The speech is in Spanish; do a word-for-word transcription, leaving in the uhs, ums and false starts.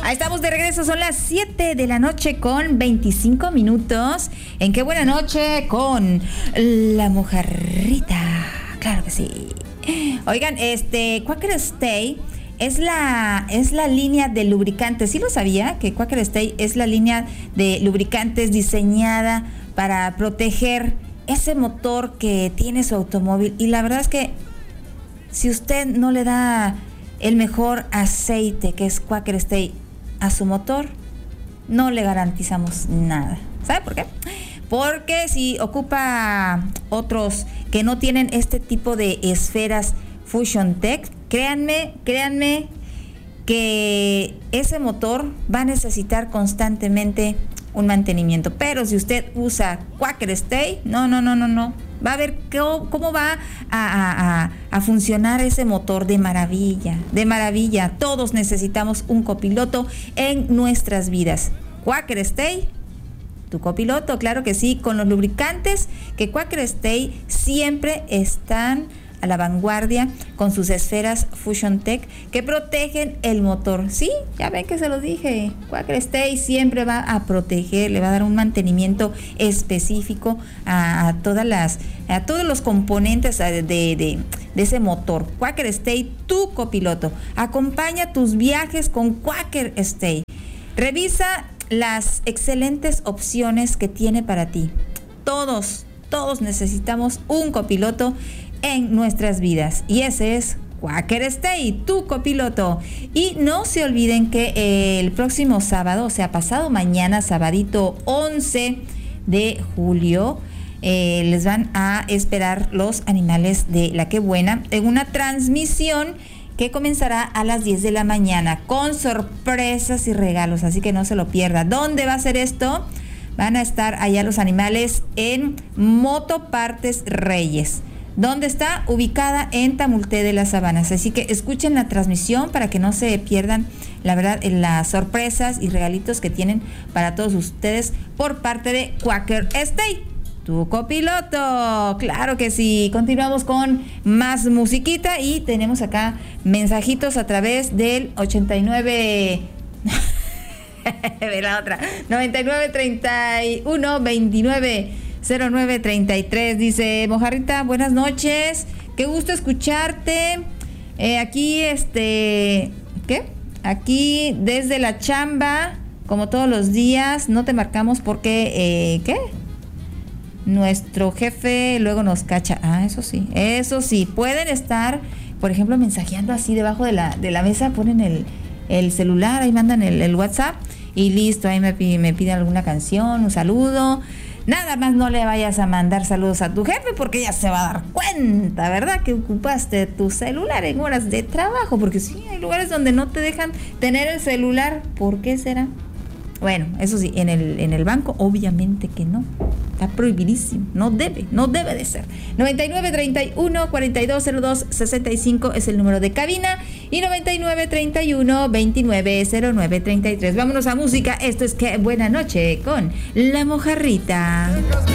Ahí estamos de regreso, son las siete de la noche con veinticinco minutos. En Qué Buena Noche con La Mojarrita. Claro que sí. Oigan, este, Quaker Stay es la, es la línea de lubricantes. ¿Sí lo sabía? Que Quaker Stay es la línea de lubricantes diseñada para proteger ese motor que tiene su automóvil. Y la verdad es que si usted no le da el mejor aceite, que es Quaker Stay, a su motor, no le garantizamos nada. ¿Sabe por qué? Porque si ocupa otros que no tienen este tipo de esferas Fusion Tech, créanme, créanme que ese motor va a necesitar constantemente un mantenimiento. Pero si usted usa Quaker Stay, no, no, no, no, no. Va a ver cómo, cómo va a, a, a funcionar ese motor de maravilla, de maravilla. Todos necesitamos un copiloto en nuestras vidas. Quaker Stay, tu copiloto, claro que sí, con los lubricantes que Quaker Stay siempre están a la vanguardia con sus esferas Fusion Tech que protegen el motor. Sí, ya ven que se los dije, Quaker Stay siempre va a proteger, le va a dar un mantenimiento específico a, a todas las, a todos los componentes de, de, de, de ese motor. Quaker Stay, tu copiloto. Acompaña tus viajes con Quaker Stay. Revisa las excelentes opciones que tiene para ti. Todos, todos necesitamos un copiloto en nuestras vidas, y ese es Quaker Stay, tu copiloto. Y no se olviden que eh, el próximo sábado, o sea, pasado mañana, sabadito once de julio, eh, les van a esperar los animales de La Qué Buena en una transmisión que comenzará a las diez de la mañana con sorpresas y regalos, así que no se lo pierda. ¿Dónde va a ser esto? Van a estar allá los animales en Motopartes Reyes, donde está ubicada en Tamulté de las Sabanas. Así que escuchen la transmisión para que no se pierdan, la verdad, las sorpresas y regalitos que tienen para todos ustedes por parte de Quaker Stay, tu copiloto. Claro que sí. Continuamos con más musiquita y tenemos acá mensajitos a través del ochenta y nueve de la otra noventa y nueve treinta y uno veintinueve cero nueve treinta y tres. Dice: Mojarrita, buenas noches, qué gusto escucharte. Eh, aquí, este, ¿qué? Aquí desde la chamba, como todos los días, no te marcamos porque, eh, ¿qué? Nuestro jefe luego nos cacha. Ah, eso sí, eso sí. Pueden estar, por ejemplo, mensajeando así debajo de la, de la mesa, ponen el, el celular, ahí mandan el, el WhatsApp y listo, ahí me, me piden alguna canción, un saludo. Nada más no le vayas a mandar saludos a tu jefe porque ya se va a dar cuenta, ¿verdad? Que ocupaste tu celular en horas de trabajo, porque sí, hay lugares donde no te dejan tener el celular. ¿Por qué será? Bueno, eso sí, en el, en el banco obviamente que no. Está prohibidísimo. No debe, no debe de ser. noventa y nueve treinta y uno cuarenta y dos cero dos sesenta y cinco es el número de cabina. Y noventa y nueve treinta y uno veintinueve cero nueve treinta y tres. Vámonos a música. Esto es Qué Buena Noche con La Mojarrita.